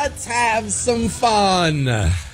Let's have some fun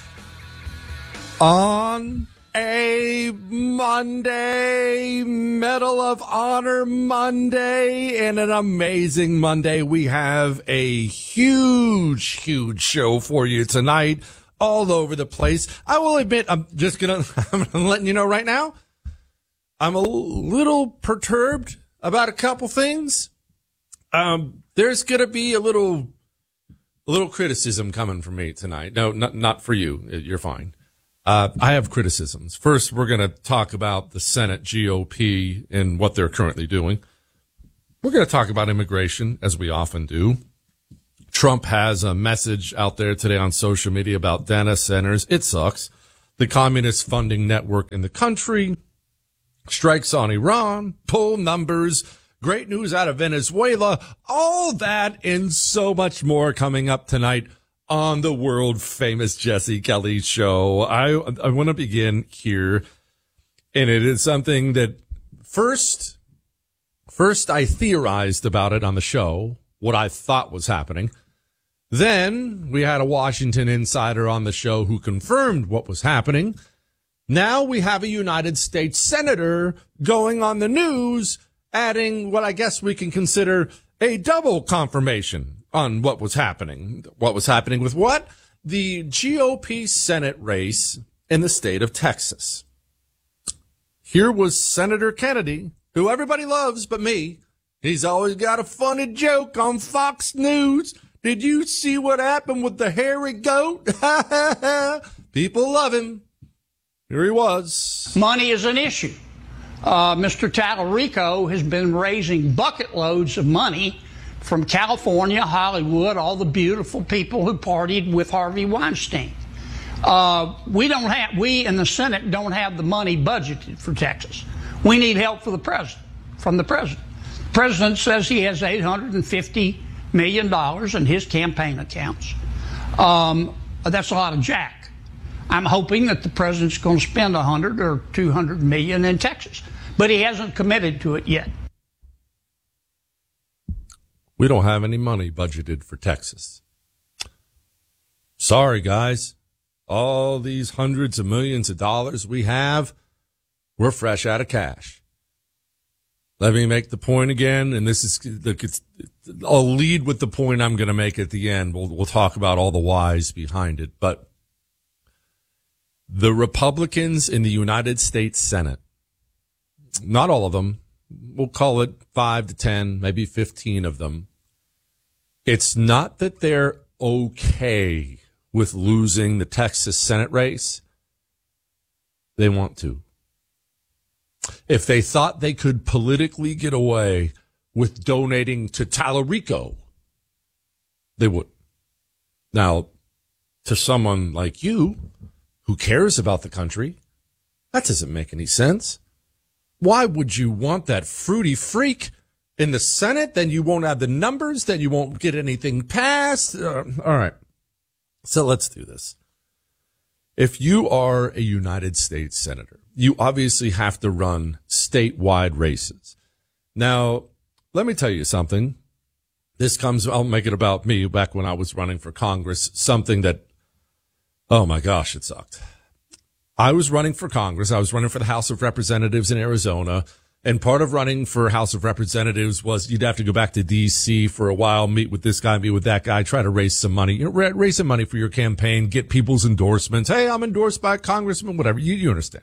on a Monday, Medal of Honor Monday, and an amazing Monday. We have a huge show for you tonight, all over the place. I will admit, I'm letting you know right now, I'm a little perturbed about a couple things. There's going to be a little criticism coming from me tonight. No, not for you. You're fine. I have criticisms. First, we're going to talk about the Senate GOP and what they're currently doing. We're going to talk about immigration, as we often do. Trump has a message out there today on social media about data centers. It sucks. The communist funding network in the country, strikes on Iran, poll numbers, great news out of Venezuela, all that and so much more coming up tonight on the world famous Jesse Kelly show. I want to begin here, and it is something that first I theorized about it on the show, what I thought was happening. Then we had a Washington insider on the show who confirmed what was happening. Now we have a United States senator going on the news, adding what I guess we can consider a double confirmation on what was happening. What was happening with what? The GOP Senate race in the state of Texas. Here was Senator Kennedy, who everybody loves but me. He's always got a funny joke on Fox News. Did you see what happened with the hairy goat? People love him. Here he was. Money is an issue. Mr. Tallarico has been raising bucket loads of money from California, Hollywood, all the beautiful people who partied with Harvey Weinstein. We in the Senate don't have the money budgeted for Texas. We need help from the president. The president says he has $850 million in his campaign accounts. That's a lot of jack. I'm hoping that the president's going to spend $100 or $200 million in Texas, but he hasn't committed to it yet. We don't have any money budgeted for Texas. Sorry, guys. All these hundreds of millions of dollars we have, we're fresh out of cash. Let me make the point again, and I'll lead with the point I'm going to make at the end. We'll talk about all the whys behind it. But the Republicans in the United States Senate, not all of them, we'll call it 5 to 10, maybe 15 of them. It's not that they're okay with losing the Texas Senate race. They want to. If they thought they could politically get away with donating to Tallarico, they would. Now, to someone like you who cares about the country, that doesn't make any sense. Why would you want that fruity freak in the Senate? Then you won't have the numbers. Then you won't get anything passed. All right. So let's do this. If you are a United States senator, you obviously have to run statewide races. Now, let me tell you something. I'll make it about me back when I was running for Congress, something that, oh my gosh, it sucked. I was running for Congress. I was running for the House of Representatives in Arizona. And part of running for House of Representatives was you'd have to go back to D.C. for a while, meet with this guy, meet with that guy, try to raise some money, raise some money for your campaign, get people's endorsements. Hey, I'm endorsed by a congressman, whatever. You understand.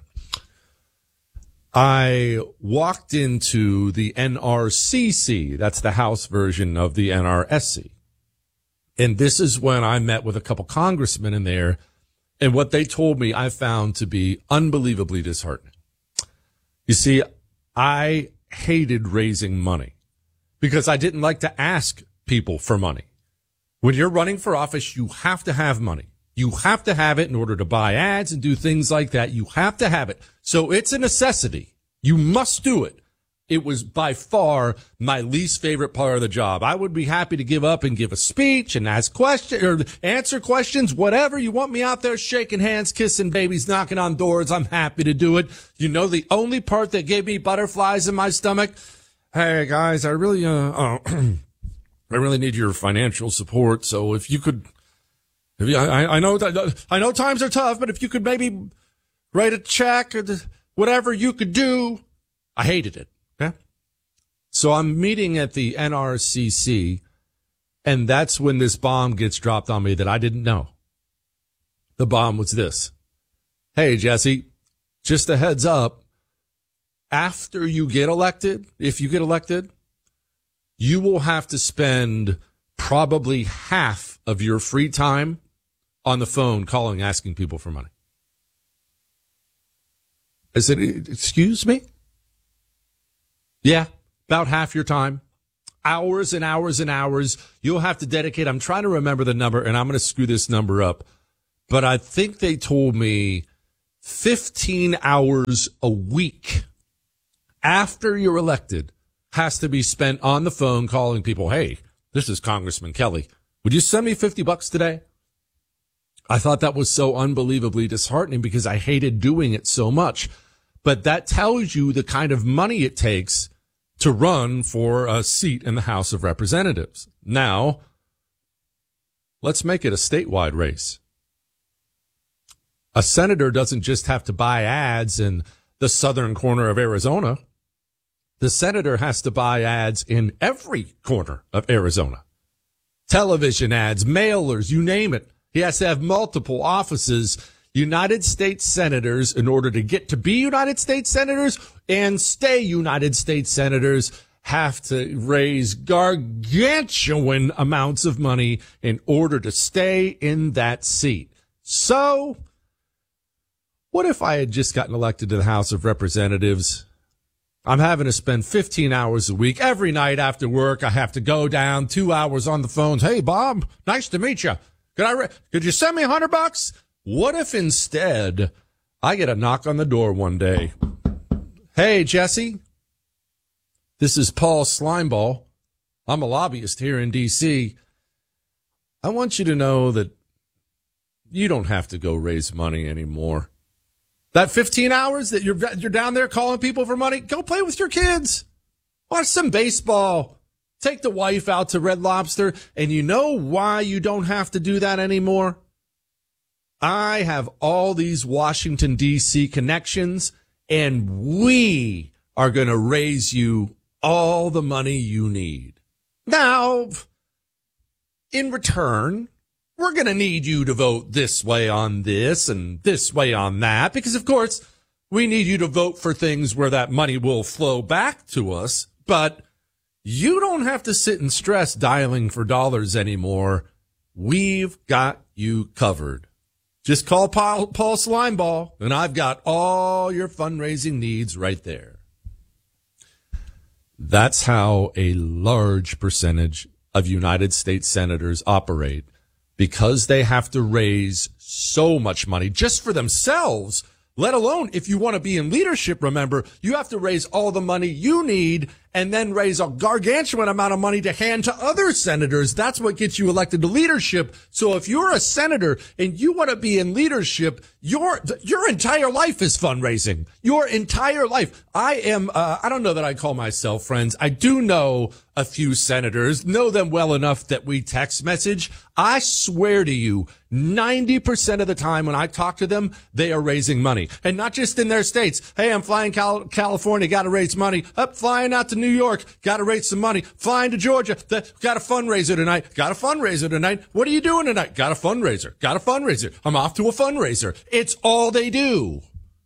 I walked into the NRCC. That's the House version of the NRSC. And this is when I met with a couple congressmen in there. And what they told me I found to be unbelievably disheartening. You see, I hated raising money because I didn't like to ask people for money. When you're running for office, you have to have money. You have to have it in order to buy ads and do things like that. You have to have it. So it's a necessity. You must do it. It was by far my least favorite part of the job. I would be happy to give up and give a speech and ask questions or answer questions, whatever. You want me out there shaking hands, kissing babies, knocking on doors, I'm happy to do it. You know, the only part that gave me butterflies in my stomach, hey guys, I really need your financial support. So if you could I know times are tough, but if you could maybe write a check or whatever you could do. I hated it. Okay. So I'm meeting at the NRCC, and that's when this bomb gets dropped on me that I didn't know. The bomb was this. Hey, Jesse, just a heads up. After you get elected, if you get elected, you will have to spend probably half of your free time on the phone calling, asking people for money. I said, excuse me? Yeah, about half your time. Hours and hours and hours. You'll have to dedicate. I'm trying to remember the number, and I'm going to screw this number up. But I think they told me 15 hours a week after you're elected has to be spent on the phone calling people. Hey, this is Congressman Kelly. Would you send me $50 today? I thought that was so unbelievably disheartening because I hated doing it so much. But that tells you the kind of money it takes to run for a seat in the House of Representatives. Now, let's make it a statewide race. A senator doesn't just have to buy ads in the southern corner of Arizona. The senator has to buy ads in every corner of Arizona. Television ads, mailers, you name it. He has to have multiple offices. United States senators, in order to get to be United States senators and stay United States senators, have to raise gargantuan amounts of money in order to stay in that seat. So, what if I had just gotten elected to the House of Representatives? I'm having to spend 15 hours a week. Every night after work, I have to go down 2 hours on the phones. Hey, Bob, nice to meet you. Could you send me $100? What if instead I get a knock on the door one day? Hey, Jesse, this is Paul Slimeball. I'm a lobbyist here in D.C. I want you to know that you don't have to go raise money anymore. That 15 hours that you're down there calling people for money, go play with your kids. Watch some baseball. Take the wife out to Red Lobster. And you know why you don't have to do that anymore? I have all these Washington, D.C. connections, and we are going to raise you all the money you need. Now, in return, we're going to need you to vote this way on this and this way on that, because, of course, we need you to vote for things where that money will flow back to us. But you don't have to sit and stress dialing for dollars anymore. We've got you covered. Just call Paul Slimeball, and I've got all your fundraising needs right there. That's how a large percentage of United States senators operate, because they have to raise so much money just for themselves, let alone if you want to be in leadership. Remember, you have to raise all the money you need and then raise a gargantuan amount of money to hand to other senators. That's what gets you elected to leadership. So if you're a senator and you want to be in leadership, your entire life is fundraising. Your entire life. I don't know that I call myself friends. I do know a few senators, know them well enough that we text message. I swear to you, 90% of the time when I talk to them, they are raising money. And not just in their states. Hey, I'm flying California, got to raise money. Up, flying out to New York, got to raise some money. Flying to Georgia, got a fundraiser tonight. Got a fundraiser tonight. What are you doing tonight? Got a fundraiser. Got a fundraiser. I'm off to a fundraiser. It's all they do.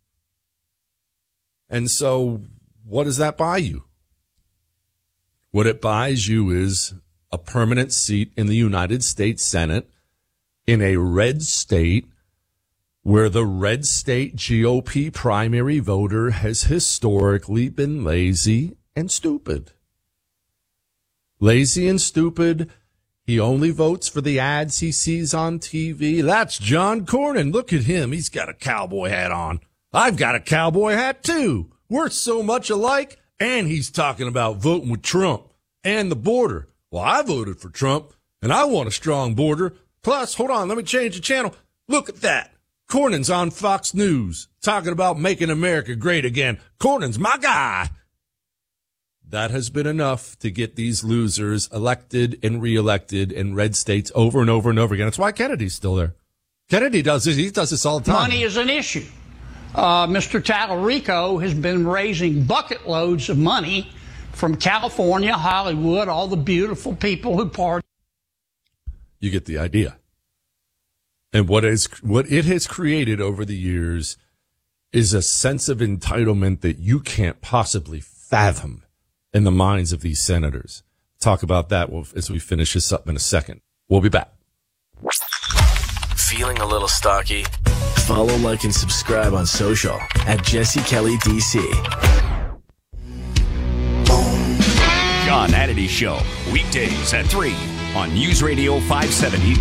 And so what does that buy you? What it buys you is a permanent seat in the United States Senate in a red state where the red state GOP primary voter has historically been lazy and stupid. Lazy and stupid. He only votes for the ads he sees on TV. That's John Cornyn. Look at him. He's got a cowboy hat on. I've got a cowboy hat too. We're so much alike. And he's talking about voting with Trump and the border. Well, I voted for Trump, and I want a strong border. Plus, hold on, let me change the channel. Look at that. Cornyn's on Fox News talking about making America great again. Cornyn's my guy. That has been enough to get these losers elected and reelected in red states over and over and over again. That's why Kennedy's still there. Kennedy does this. He does this all the time. Money is an issue. Mr. Tallarico has been raising bucket loads of money from California, Hollywood, all the beautiful people who party. You get the idea. And what it has created over the years is a sense of entitlement that you can't possibly fathom in the minds of these senators. Talk about that as we finish this up in a second. We'll be back. Feeling a little stocky? Follow, like, and subscribe on social at Jesse Kelly DC. John Hannity Show, weekdays at 3 on News Radio 570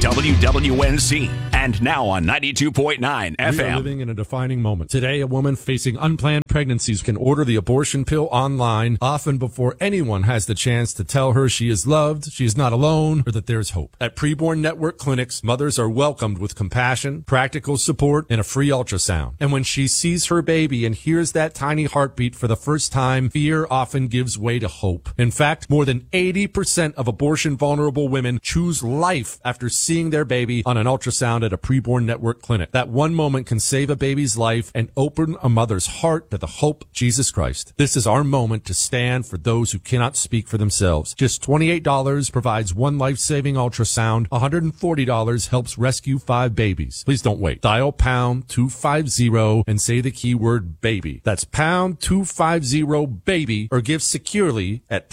WWNC and now on 92.9 FM. We are living in a defining moment. Today, a woman facing unplanned pregnancies can order the abortion pill online, often before anyone has the chance to tell her she is loved, she is not alone, or that there's hope. At Preborn Network clinics, mothers are welcomed with compassion, practical support, and a free ultrasound. And when she sees her baby and hears that tiny heartbeat for the first time, fear often gives way to hope. In fact, more than 80% of abortion-vulnerable women choose life after seeing their baby on an ultrasound at a Preborn Network clinic. That one moment can save a baby's life and open a mother's heart to the hope of Jesus Christ. This is our moment to stand for those who cannot speak for themselves. Just $28 provides one life-saving ultrasound. $140 helps rescue 5 babies. Please don't wait. Dial pound 250 and say the keyword baby. That's pound 250 baby, or give securely at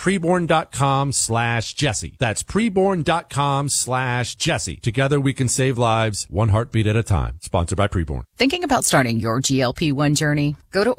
preborn.com/Jesse. That's preborn.com/Jesse. Together we can save lives, one heartbeat at a time. Sponsored by Preborn. Thinking about starting your GLP-1 journey? Go to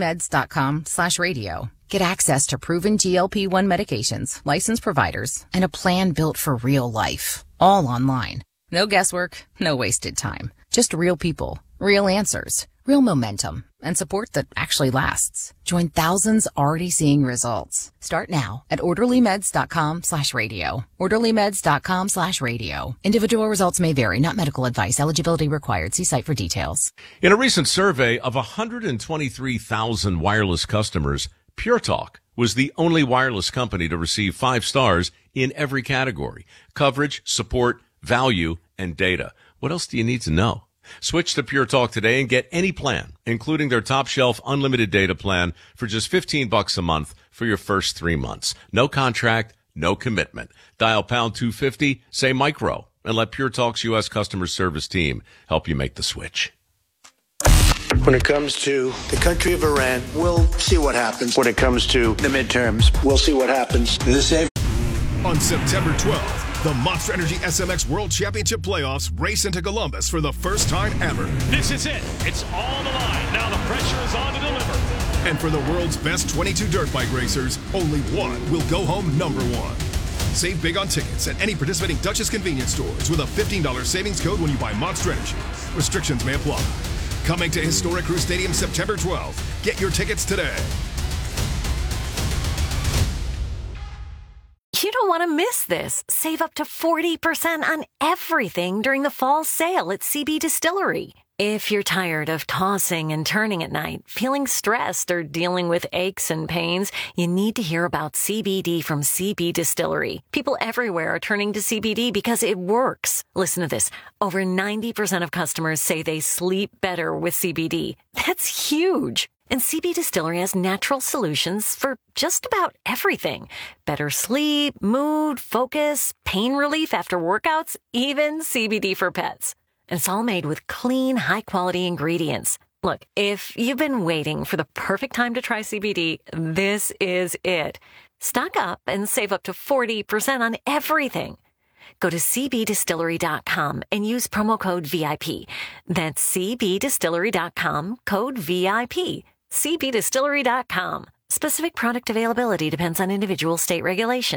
orderlymeds.com/radio. Get access to proven GLP-1 medications, licensed providers, and a plan built for real life. All online. No guesswork, no wasted time. Just real people, real answers, real momentum, and support that actually lasts. Join thousands already seeing results. Start now at orderlymeds.com/radio. orderlymeds.com/radio. Individual results may vary, not medical advice. Eligibility required. See site for details. In a recent survey of 123,000 wireless customers, Pure Talk was the only wireless company to receive 5 stars in every category: coverage, support, value, and data. What else do you need to know? Switch to Pure Talk today and get any plan, including their top shelf unlimited data plan, for just $15 a month for your first 3 months. No contract, no commitment. Dial pound 250, say micro, and let Pure Talk's U.S. customer service team help you make the switch. When it comes to the country of Iran, we'll see what happens. When it comes to the midterms, we'll see what happens. On September 12th, the Monster Energy SMX World Championship Playoffs race into Columbus for the first time ever. This is it. It's all the line. Now the pressure is on to deliver. And for the world's best 22 dirt bike racers, only one will go home number one. Save big on tickets at any participating Duchess convenience stores with a $15 savings code when you buy Monster Energy. Restrictions may apply. Coming to Historic Crew Stadium September 12th. Get your tickets today. You don't want to miss this. Save up to 40% on everything during the fall sale at CB Distillery. If you're tired of tossing and turning at night, feeling stressed, or dealing with aches and pains, you need to hear about CBD from CB Distillery. People everywhere are turning to CBD because it works. Listen to this. Over 90% of customers say they sleep better with CBD. That's huge. And CB Distillery has natural solutions for just about everything. Better sleep, mood, focus, pain relief after workouts, even CBD for pets. And it's all made with clean, high-quality ingredients. Look, if you've been waiting for the perfect time to try CBD, this is it. Stock up and save up to 40% on everything. Go to cbdistillery.com and use promo code VIP. That's cbdistillery.com, code VIP. cbdistillery.com. Specific product availability depends on individual state regulations.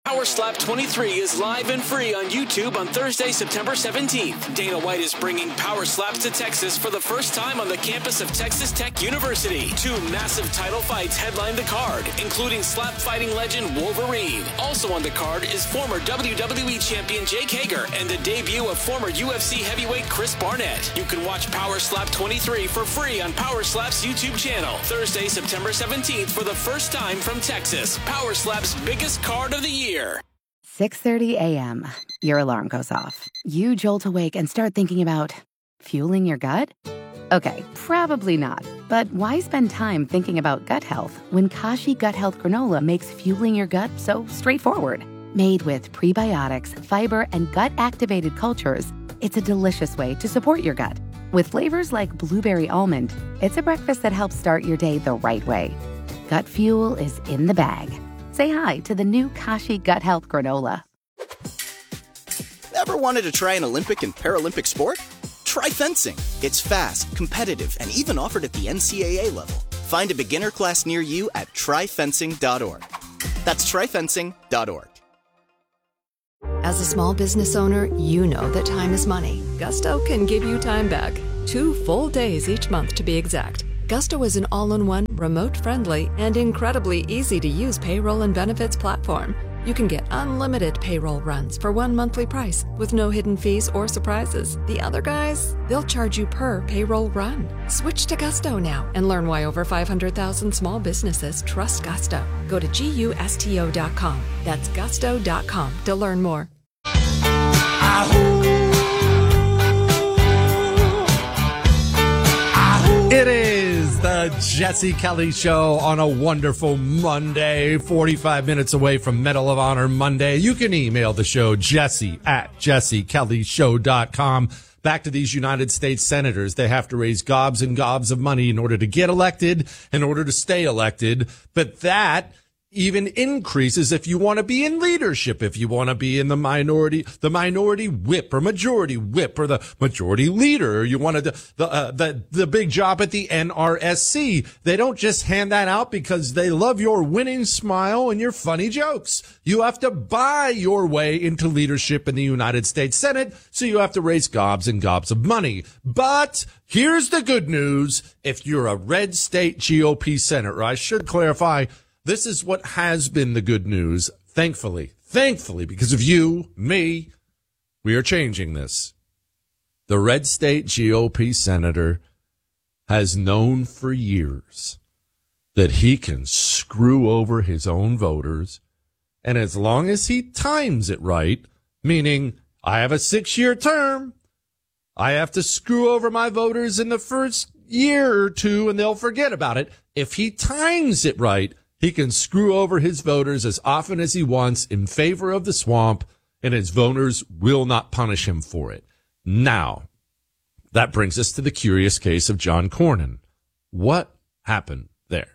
Power Slap 23 is live and free on YouTube on Thursday, September 17th. Dana White is bringing Power Slaps to Texas for the first time on the campus of Texas Tech University. 2 massive title fights headline the card, including slap fighting legend Wolverine. Also on the card is former WWE champion Jake Hager and the debut of former UFC heavyweight Chris Barnett. You can watch Power Slap 23 for free on Power Slap's YouTube channel. Thursday, September 17th for the first time from Texas. Power Slap's biggest card of the year. 6:30 a.m. Your alarm goes off. You jolt awake and start thinking about fueling your gut? Okay, probably not. But why spend time thinking about gut health when Kashi Gut Health Granola makes fueling your gut so straightforward? Made with prebiotics, fiber, and gut-activated cultures, it's a delicious way to support your gut. With flavors like blueberry almond, it's a breakfast that helps start your day the right way. Gut fuel is in the bag. Say hi to the new Kashi Gut Health Granola. Ever wanted to try an Olympic and Paralympic sport? Try fencing. It's fast, competitive, and even offered at the NCAA level. Find a beginner class near you at tryfencing.org. That's tryfencing.org. As a small business owner, you know that time is money. Gusto can give you time back. 2 full days each month to be exact. Gusto is an all-in-one, remote-friendly, and incredibly easy-to-use payroll and benefits platform. You can get unlimited payroll runs for one monthly price with no hidden fees or surprises. The other guys, they'll charge you per payroll run. Switch to Gusto now and learn why over 500,000 small businesses trust Gusto. Go to GUSTO.com. That's gusto.com to learn more. It is the Jesse Kelly Show on a wonderful Monday, 45 minutes away from Medal of Honor Monday. You can email the show, jesse@jessekellyshow.com. Back to these United States senators. They have to raise gobs and gobs of money in order to get elected, in order to stay elected. But that even increases if you want to be in leadership, if you want to be in the minority whip or majority whip or the majority leader, or you want the big job at the NRSC. They don't just hand that out because they love your winning smile and your funny jokes. You have to buy your way into leadership in the United States Senate, so you have to raise gobs and gobs of money. But here's the good news. If you're a red state GOP senator, I should clarify, this is what has been the good news, thankfully, because of you, me, we are changing this. The red state GOP senator has known for years that he can screw over his own voters, and as long as he times it right, meaning I have a 6-year term, I have to screw over my voters in the first year or two and they'll forget about it. If he times it right, he can screw over his voters as often as he wants in favor of the swamp, and his voters will not punish him for it. Now, that brings us to the curious case of John Cornyn. What happened there?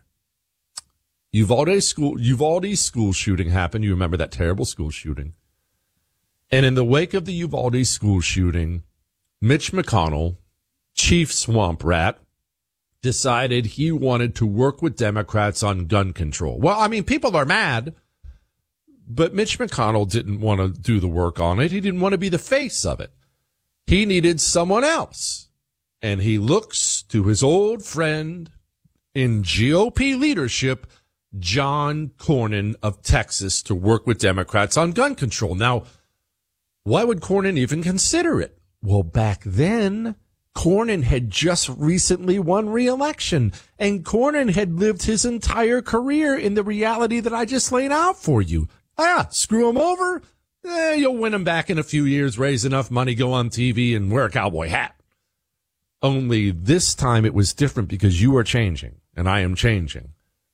Uvalde school shooting happened. You remember that terrible school shooting. And in the wake of the Uvalde school shooting, Mitch McConnell, chief swamp rat, decided he wanted to work with Democrats on gun control. Well, I mean, people are mad, but Mitch McConnell didn't want to do the work on it. He didn't want to be the face of it. He needed someone else. And he looks to his old friend in GOP leadership, John Cornyn of Texas, to work with Democrats on gun control. Now, why would Cornyn even consider it? Well, back then, Cornyn had just recently won re-election, and Cornyn had lived his entire career in the reality that I just laid out for you. Screw him over? You'll win him back in a few years, raise enough money, go on TV, and wear a cowboy hat. Only this time it was different because you are changing, and I am changing.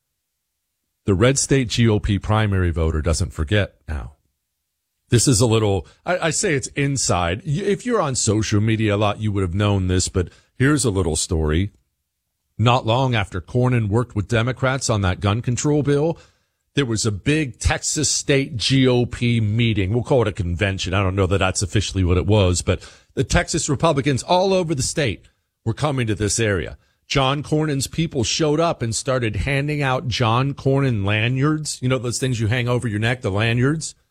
The red state GOP primary voter doesn't forget now. This is a little, I say it's inside. If you're on social media a lot, you would have known this, but here's a little story. Not long after Cornyn worked with Democrats on that gun control bill, there was a big Texas state GOP meeting. We'll call it a convention. I don't know that that's officially what it was, but the Texas Republicans all over the state were coming to this area. John Cornyn's people showed up and started handing out John Cornyn lanyards. You know those things you hang over your neck, the lanyards?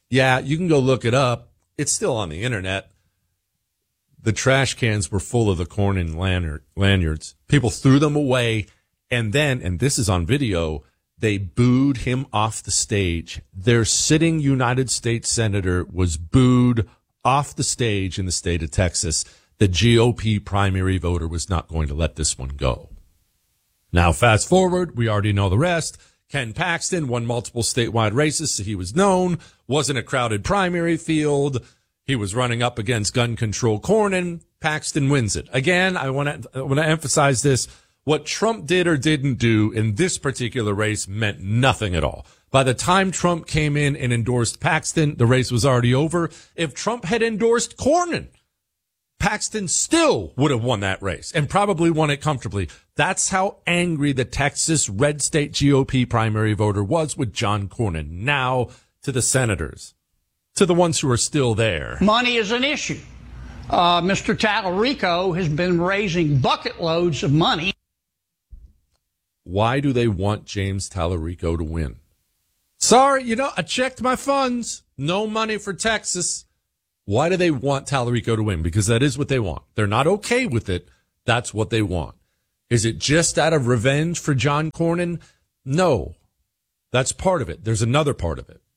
Yeah, you can go look it up. It's still on the internet. The trash cans were full of the Cornyn lanyards. People threw them away, and then, and this is on video, they booed him off the stage. Their sitting United States senator was booed off the stage in the state of Texas. The GOP primary voter was not going to let this one go. Now, fast forward, we already know the rest. Ken Paxton won multiple statewide races, so he was known. Wasn't a crowded primary field. He was running up against gun control Cornyn. Paxton wins it. Again, I want to emphasize this. What Trump did or didn't do in this particular race meant nothing at all. By the time Trump came in and endorsed Paxton, the race was already over. If Trump had endorsed Cornyn, Paxton still would have won that race and probably won it comfortably. That's how angry the Texas red state GOP primary voter was with John Cornyn. Now to the senators, to the ones who are still there. Money is an issue. Mr. Tallarico has been raising bucket loads of money. Why do they want James Tallarico to win? Sorry, I checked my funds. No money for Texas. Why do they want Tallarico to win? Because that is what they want. They're not okay with it. That's what they want. Is it just out of revenge for John Cornyn? No. That's part of it. There's another part of it.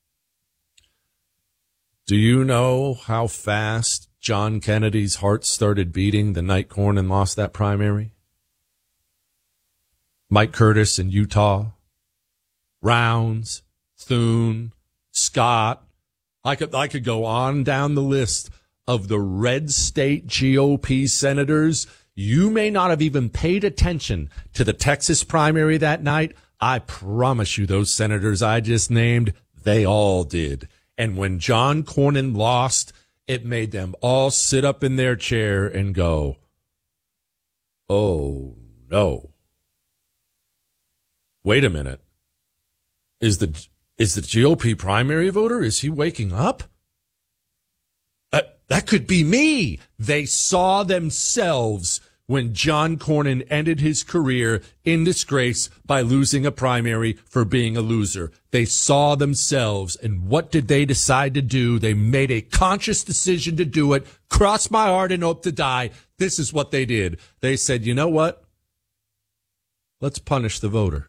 Do you know how fast John Kennedy's heart started beating the night Cornyn lost that primary? Mike Curtis in Utah, Rounds, Thune, Scott. I could go on down the list of the red state GOP senators. You may not have even paid attention to the Texas primary that night. I promise you those senators I just named, they all did. And when John Cornyn lost, it made them all sit up in their chair and go, oh, no. Wait a minute. Is the GOP primary voter, is he waking up? That could be me. They saw themselves when John Cornyn ended his career in disgrace by losing a primary for being a loser. They saw themselves, and what did they decide to do? They made a conscious decision to do it. Cross my heart and hope to die. This is what they did. They said, you know what? Let's punish the voter.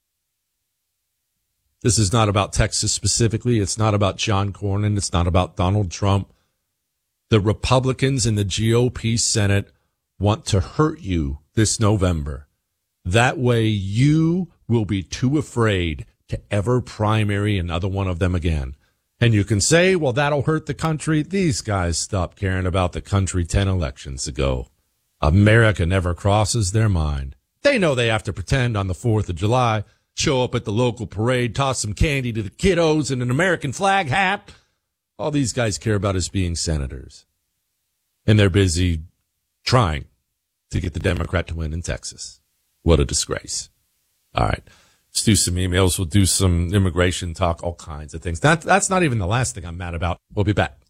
This is not about Texas specifically. It's not about John Cornyn. It's not about Donald Trump. The Republicans in the GOP Senate want to hurt you this November. That way you will be too afraid to ever primary another one of them again. And you can say, well, that'll hurt the country. These guys stopped caring about the country 10 elections ago. America never crosses their mind. They know they have to pretend on the 4th of July, show up at the local parade, toss some candy to the kiddos and an American flag hat. All these guys care about is being senators. And they're busy trying to get the Democrat to win in Texas. What a disgrace. All right. Let's do some emails. We'll do some immigration talk, all kinds of things. That's not even the last thing I'm mad about. We'll be back.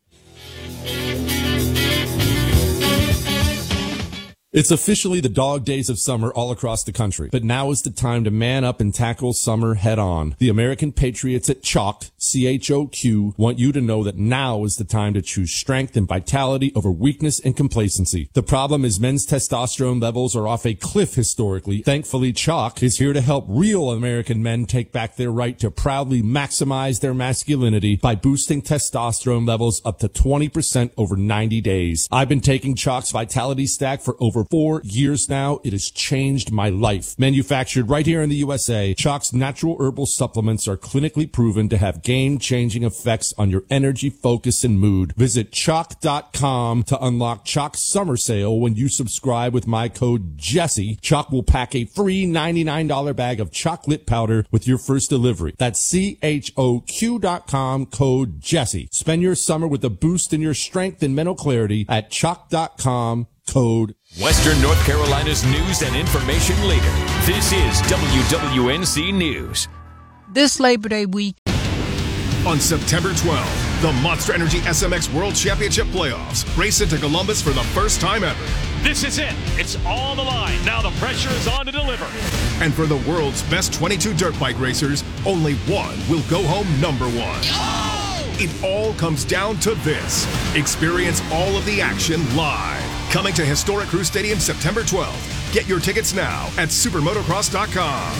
It's officially the dog days of summer all across the country, but now is the time to man up and tackle summer head on. The American Patriots at Chalk, CHOQ, want you to know that now is the time to choose strength and vitality over weakness and complacency. The problem is men's testosterone levels are off a cliff historically. Thankfully, Chalk is here to help real American men take back their right to proudly maximize their masculinity by boosting testosterone levels up to 20% over 90 days. I've been taking Chalk's Vitality Stack for over 4 years now. It has changed my life. Manufactured right here in the USA, Chalk's natural herbal supplements are clinically proven to have game-changing effects on your energy, focus, and mood. Visit Chalk.com to unlock Chalk's summer sale. When you subscribe with my code Jesse, Chalk will pack a free $99 bag of chocolate powder with your first delivery. That's CHOQ.com, code Jesse. Spend your summer with a boost in your strength and mental clarity at Chalk.com, code Western North Carolina's news and information leader. This is WWNC News. This Labor Day week. On September 12th, the Monster Energy SMX World Championship Playoffs race into Columbus for the first time ever. This is it. It's all the line. Now the pressure is on to deliver. And for the world's best 22 dirt bike racers, only one will go home number one. Oh! It all comes down to this. Experience all of the action live. Coming to historic Crew Stadium September 12th. Get your tickets now at supermotocross.com.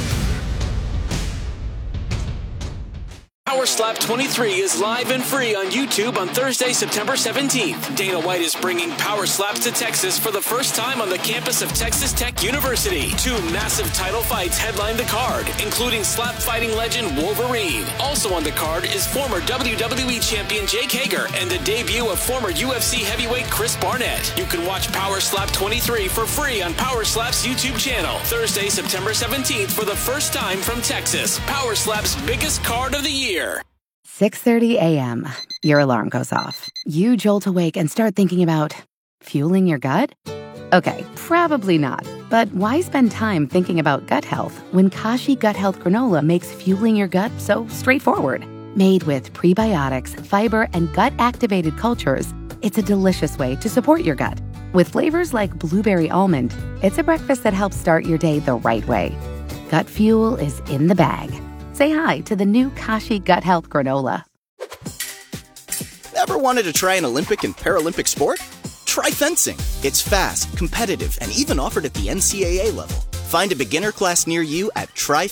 Power Slap 23 is live and free on YouTube on Thursday, September 17th. Dana White is bringing Power Slaps to Texas for the first time on the campus of Texas Tech University. 2 massive title fights headline the card, including slap fighting legend Wolverine. Also on the card is former WWE champion Jake Hager and the debut of former UFC heavyweight Chris Barnett. You can watch Power Slap 23 for free on Power Slap's YouTube channel. Thursday, September 17th for the first time from Texas. Power Slap's biggest card of the year. 6:30 a.m. Your alarm goes off. You jolt awake and start thinking about fueling your gut? Okay, probably not. But why spend time thinking about gut health when Kashi Gut Health Granola makes fueling your gut so straightforward? Made with prebiotics, fiber, and gut-activated cultures, it's a delicious way to support your gut. With flavors like blueberry almond, it's a breakfast that helps start your day the right way. Gut fuel is in the bag. Say hi to the new Kashi Gut Health Granola. Ever wanted to try an Olympic and Paralympic sport? Try fencing. It's fast, competitive, and even offered at the NCAA level. Find a beginner class near you at tryfencing.org.